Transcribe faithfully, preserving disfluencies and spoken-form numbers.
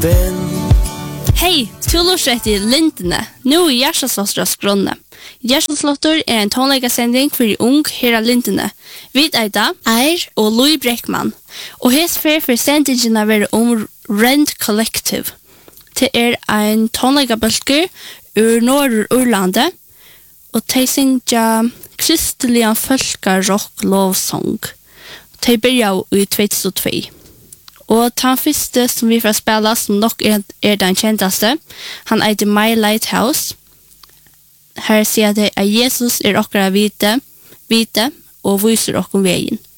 Hej, Tulosret i Lindene. Nu i Gjersalslotteras grunne. Gjersalslotter er en tonleikasending for ung her av Lindene. Vi er da Eir og Louis Breckman. Og hes fer for sendingen av være om Rent Collective. Det er en tonleikabølger ur Nord-Urlandet, og de synger kristelig folka rock lovsong. De byrja i två tusen två. Og den første som vi får spela, som nok er, er den kjentaste, han heter My Lighthouse. Her sier det at Jesus er okkara vite, vite og viser okkom veien.